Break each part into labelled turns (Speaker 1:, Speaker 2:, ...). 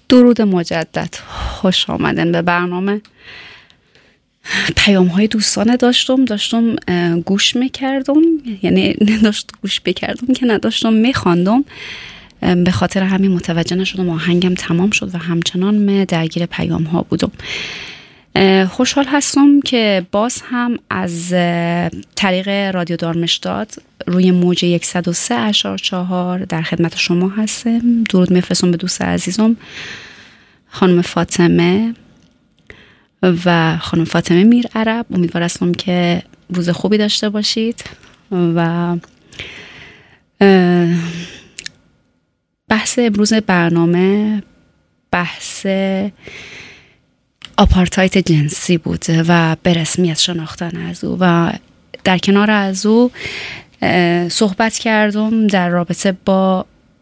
Speaker 1: درود مجدد، خوش آمدن به برنامه. پیام های دوستانه داشتم گوش میکردم، یعنی نداشت گوش بکردم که نداشتم میخواندم، به خاطر همین متوجه نشدم، آهنگم تمام شد و همچنان درگیر پیام ها بودم. خوشحال هستم که باز هم از طریق رادیو دارمشتاد روی موج 103.4 در خدمت شما هستم. درود میفرستم به دوست عزیزم خانم فاطمه و خانم فاطمه میر عرب. امیدوار هستم که روز خوبی داشته باشید و بحث امروز برنامه بحث آپارتایت جنسی بود و به رسمیت شناختن از او و در کنار از او صحبت کردم در رابطه با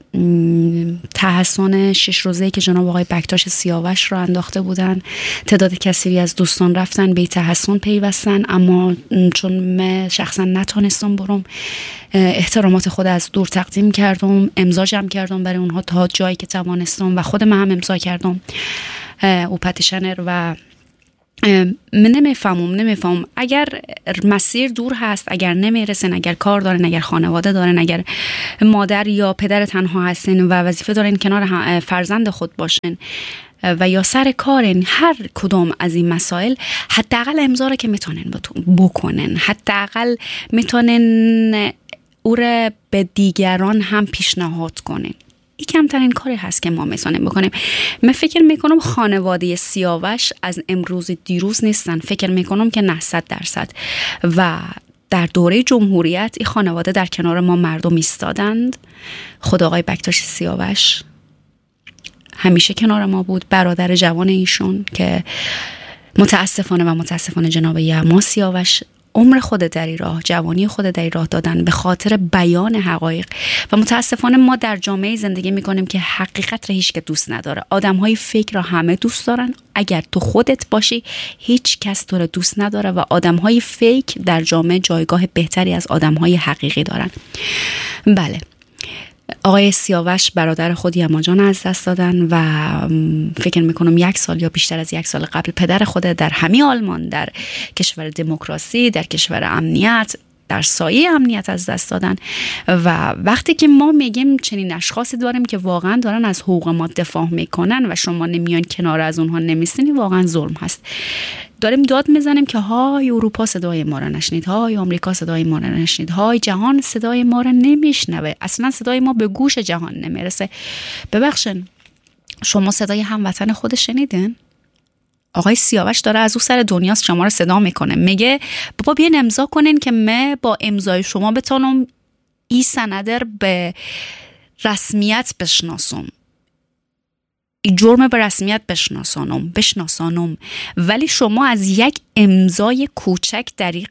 Speaker 1: تحسن 6 روزه‌ای که جناب آقای بکتاش سیاوش رو انداخته بودن. تعداد کثیری از دوستان رفتن به تحسن پیوستن، اما چون من شخصا نتونستم برم، احترامات خود از دور تقدیم کردم، امضا جمع کردم برای اونها تا جایی که توانستم و خود من هم امضا کردم او پتیشنر. و نمیفهمم اگر مسیر دور هست، اگر نمیرسن، اگر کار دارن، اگر خانواده دارن، اگر مادر یا پدر تنها هستن و وظیفه دارن کنار فرزند خود باشن و یا سر کارن، هر کدوم از این مسائل حداقل امضا رو که میتونن بکنن، حداقل میتونن او را به دیگران هم پیشنهاد کنن. این کمترین کاری هست که ما میتونیم بکنیم. من فکر میکنم خانواده سیاوش از امروز دیروز نیستن، فکر میکنم که نه 100%. و در دوره جمهوریت این خانواده در کنار ما مردم ایستادند. خود آقای بکتاش سیاوش همیشه کنار ما بود، برادر جوان ایشون که متاسفانه جناب یما سیاوش عمر خود در این راه، جوانی خود در این راه دادن به خاطر بیان حقایق. و متاسفانه ما در جامعه زندگی میکنیم که حقیقت را هیچ که دوست نداره. آدمهای فیک را همه دوست دارن، اگر تو خودت باشی هیچ کس تو را دوست نداره و آدمهای فیک در جامعه جایگاه بهتری از آدمهای حقیقی دارن. بله، آقای سیاوش برادر خود یما جان از دست دادن و فکر میکنم 1 سال یا بیشتر از 1 سال قبل پدر خود در همین آلمان، در کشور دموکراسی، در کشور امنیت، در سایه امنیت از دست دادن. و وقتی که ما میگیم چنین اشخاصی داریم که واقعا دارن از حقوق ما دفاع میکنن و شما نمیان کنار از اونها نمیستین، واقعا ظلم هست. داریم داد میزنیم که های اروپا صدای ما را نشنید، های آمریکا صدای ما را نشنید، های جهان صدای ما را نمیشنوه، اصلا صدای ما به گوش جهان نمیرسه. ببخشن، شما صدای هموطن خود شنیدین؟ آقای سیاوش داره از او سر دنیا شما رو صدا میکنه، میگه بابا بیاین امضا کنین که من با امضای شما بتونم این سند به رسمیت بشناسم، این جرم به رسمیت بشناسانم. ولی شما از یک امضای کوچک دریغ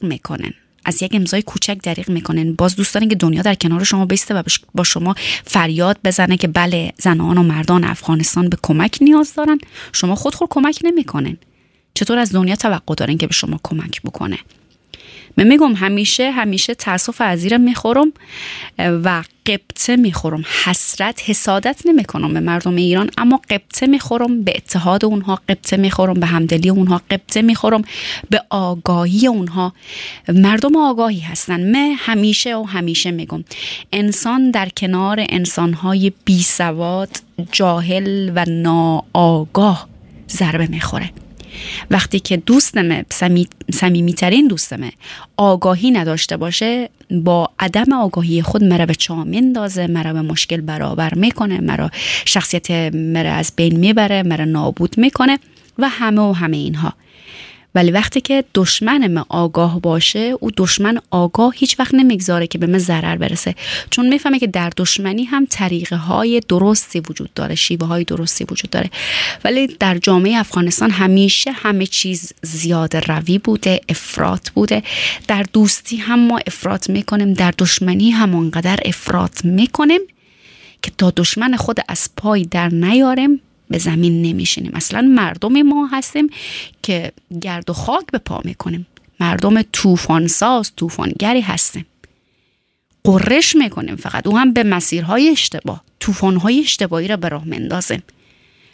Speaker 1: میکنن، باز دوست دارین که دنیا در کنار شما بیسته و با شما فریاد بزنه که بله زنان و مردان افغانستان به کمک نیاز دارن. شما خود کمک نمیکنن، چطور از دنیا توقع دارین که به شما کمک بکنه؟ من میگم همیشه تاسف عزیرم میخورم و قبطه میخورم، حسادت نمیکنم به مردم ایران، اما قبطه میخورم به اتحاد اونها، قبطه میخورم به همدلی اونها، قبطه میخورم به آگاهی اونها. مردم آگاهی هستن. من همیشه میگم انسان در کنار انسانهای بی سواد، جاهل و ناآگاه ضربه میخوره. وقتی که دوستمه، صمیمیترین دوستمه، آگاهی نداشته باشه، با عدم آگاهی خود مرا به چاه میندازه، مرا به مشکل برابر میکنه، مرا شخصیت مرا از بین میبره، مرا نابود میکنه و همه اینها. ولی وقتی که دشمن من آگاه باشه، او دشمن آگاه هیچ وقت نمیگذاره که به من ضرر برسه، چون میفهمه که در دشمنی هم طریقه های درستی وجود داره، شیوه های درستی وجود داره. ولی در جامعه افغانستان همیشه همه چیز زیاده روی بوده، افراط بوده. در دوستی هم ما افراط میکنیم، در دشمنی هم انقدر افراط میکنیم که تا دشمن خود از پای در نیاریم به زمین نمیشینیم. اصلا مردم ما هستیم که گرد و خاک به پا میکنیم، مردم طوفانگری هستیم، قررش میکنیم فقط، او هم به مسیرهای اشتباه، طوفانهای اشتباهی را به راه مندازیم.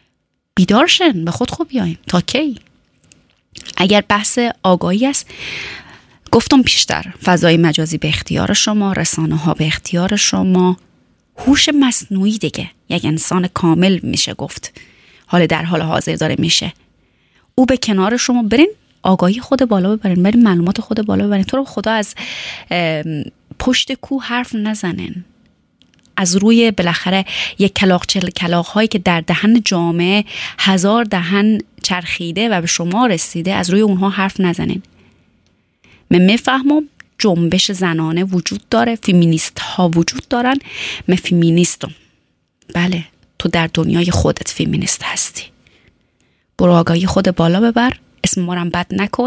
Speaker 1: بیدارشن، به خود خوب بیاین. تا کی؟ اگر بحث آگاهی است، گفتم پیشتر، فضای مجازی به اختیار شما، رسانه ها به اختیار شما، هوش مصنوعی دیگه یک انسان کامل میشه گفت، حال در حال حاضر داره میشه. او به کنار شما برین، آگاهی خود بالا ببرین، برین معلومات خود بالا ببرین. تو رو خدا از پشت کوه حرف نزنن، از روی بالاخره یک کلاغ چل کلاغ هایی که در دهن جامعه 1000 دهن چرخیده و به شما رسیده، از روی اونها حرف نزنین. من میفهمم جنبش زنانه وجود داره، فیمینیست ها وجود دارن، من فیمینیستم. بله، تو در دنیای خودت فیمینیست هستی. برو آگاهی خود بالا ببر، اسم ما رو بد نکن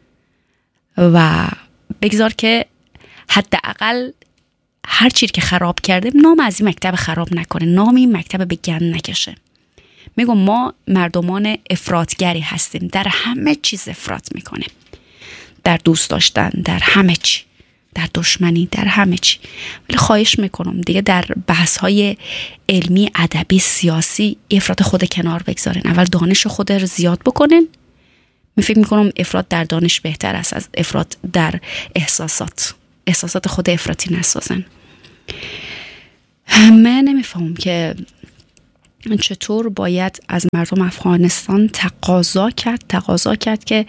Speaker 1: و بگذار که حداقل هر چیزی که خراب کرده نام از این مکتب خراب نکنه، نام این مکتب به گند نکشه. میگم ما مردمان افراطگری هستیم، در همه چیز افراط میکنه، در دوست داشتن، در همه چی، در دشمنی، در همه چی. ولی خواهش میکنم دیگه در بحث های علمی، ادبی، سیاسی افراط خود کنار بگذارین. اول دانش خود رو زیاد بکنین. من فکر میکنم افراط در دانش بهتر است از افراط در احساسات خود افراطی نسازن. من نمیفهمم که چطور باید از مردم افغانستان تقاضا کرد که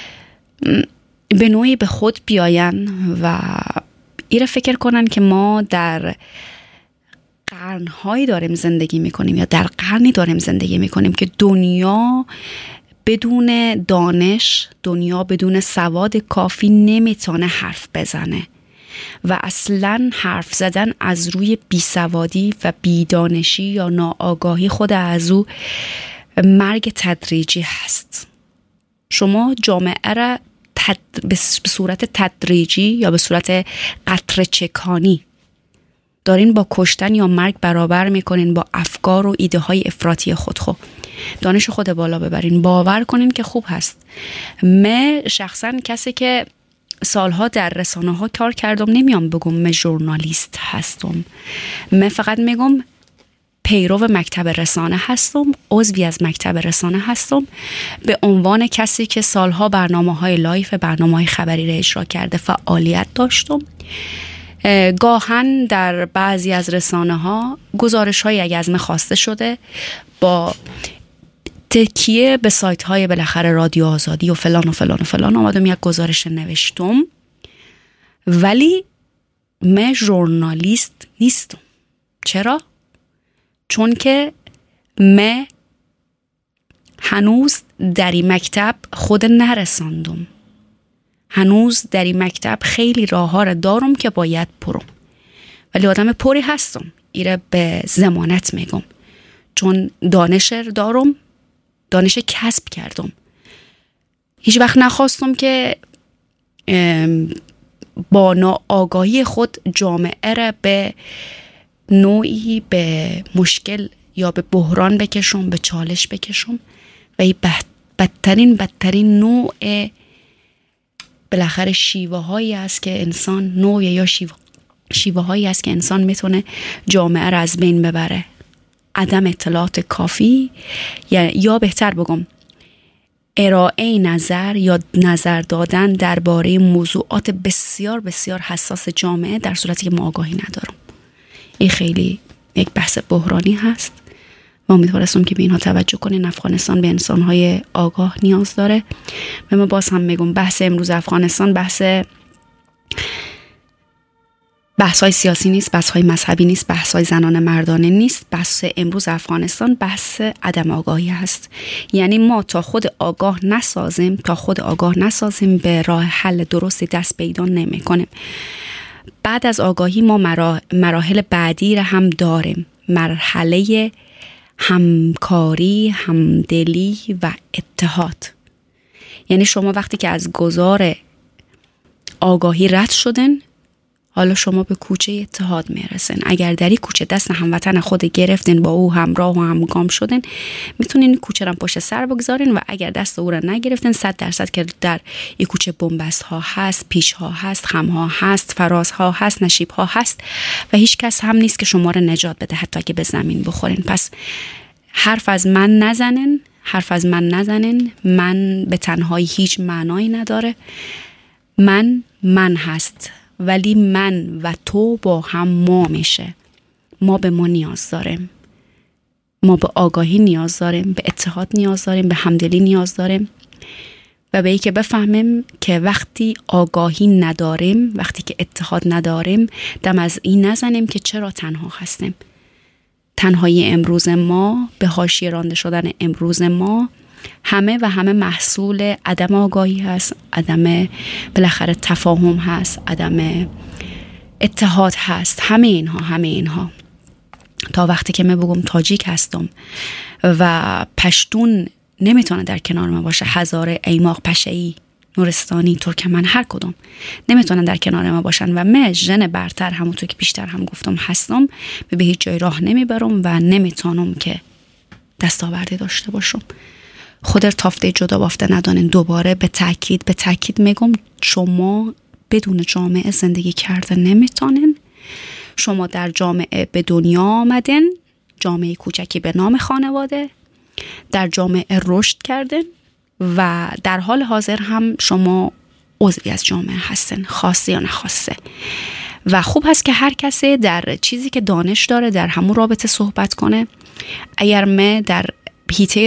Speaker 1: به نوعی به خود بیاین و ایره فکر کنن که ما در قرنهایی داریم زندگی میکنیم یا در قرنی داریم زندگی میکنیم که دنیا بدون دانش، دنیا بدون سواد کافی نمیتونه حرف بزنه و اصلا حرف زدن از روی بیسوادی و بیدانشی یا ناآگاهی خود از او مرگ تدریجی هست. شما جامعه را به صورت تدریجی یا به صورت قطره چکانی دارین با کشتن یا مرگ برابر میکنین با افکار و ایده های افراطی خود. دانش خود بالا ببرین، باور کنین که خوب هست. من شخصا کسی که سالها در رسانه ها کار کردم نمیام بگم من ژورنالیست هستم، من فقط میگم پیرو مکتب رسانه هستم، عضوی از مکتب رسانه هستم، به عنوان کسی که سالها برنامه‌های لایف، برنامه‌های خبری را اجرا کرده فعالیت داشتم. گاهن در بعضی از رسانه‌ها گزارش‌هایی اگه از من خواسته شده با تکیه به سایت‌های بالاخره رادیو آزادی و فلان و فلان و فلان آمدم یک گزارش نوشتم، ولی من ژورنالیست نیستم. چرا؟ چون که من هنوز در این مکتب خود نرساندم، هنوز در این مکتب خیلی راه ها را دارم که باید پرم، ولی آدم پری هستم، ایره به ضمانت میگم، چون دانش دارم، دانش کسب کردم. هیچ وقت نخواستم که با ناآگاهی خود جامعه را به نوعی به مشکل یا به بحران بکشم، به چالش بکشم و این بدترین نوع بالاخره شیوه هایی است که انسان شیوه هایی است که انسان میتونه جامعه را از بین ببره. عدم اطلاعات کافی یا بهتر بگم ارائه نظر یا نظر دادن درباره موضوعات بسیار بسیار حساس جامعه در صورتی که ما آگاهی ندارم. این خیلی یک بحث بحرانی هست و امیدوارم که به اینها توجه کنین. افغانستان به انسان‌های آگاه نیاز داره. و من باز هم میگم بحث امروز افغانستان بحث‌های سیاسی نیست، بحث‌های مذهبی نیست، بحث‌های زنانه مردانه نیست. بحث امروز افغانستان بحث عدم آگاهی هست. یعنی ما تا خود آگاه نسازیم به راه حل درستی دست پیدا نمی‌کنیم. بعد از آگاهی ما مراحل بعدی را هم داریم، مرحله همکاری، همدلی و اتحاد. یعنی شما وقتی که از گذار آگاهی رد شدن، حالا شما به کوچه اتحاد میرسن. اگر در این کوچه دست هموطن خود گرفتین، با او همراه و همگام شدن، میتونین کوچه را پشت سر بگذارین و اگر دست او را نگرفتین 100% که در این کوچه بنبست ها هست، پیش ها هست، خم ها هست، فراز ها هست، نشیب ها هست و هیچ کس هم نیست که شما را نجات بده حتی که به زمین بخورین. پس حرف از من نزنن. من به تنهایی هیچ معنایی نداره. من هست، ولی من و تو با هم ما میشه. ما به ما نیاز داریم. ما به آگاهی نیاز داریم، به اتحاد نیاز داریم، به همدلی نیاز داریم و به اینکه بفهمیم که وقتی آگاهی نداریم، وقتی که اتحاد نداریم، دم از این نزنیم که چرا تنها هستیم. تنهایی امروز ما، به حاشیه رانده شدن امروز ما، همه محصول عدم آگاهی هست، عدم بالاخره تفاهم هست، عدم اتحاد هست. همه اینها تا وقتی که من بگم تاجیک هستم و پشتون نمیتونه در کنار من باشه، هزاره، ایماق، پشه‌ای، نورستانی، ترکمن، هر کدوم نمیتونن در کنار ما باشن و من ژن برتر، همونطور که بیشتر هم گفتم هستم، به هیچ جای راه نمیبرم و نمیتونم که دستاوردی داشته باشم. خودر تافته جدا بافته ندانن. دوباره به تاکید میگم شما بدون جامعه زندگی کرده نمیتونن. شما در جامعه به دنیا آمدن، جامعه کوچکی به نام خانواده، در جامعه رشد کردن و در حال حاضر هم شما عضوی از جامعه هستن، خواسته یا نخواسته. و خوب هست که هر کسی در چیزی که دانش داره در همون رابطه صحبت کنه. اگر من در حیطه